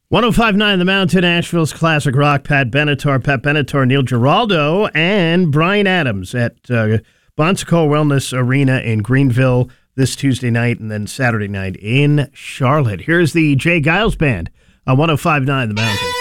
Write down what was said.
105.9 The Mountain, Asheville's classic rock. Pat Benatar, Neil Giraldo, and Brian Adams at Bonsico Wellness Arena in Greenville this Tuesday night and then Saturday night in Charlotte. Here's the Jay Giles Band on 105.9 The Mountain.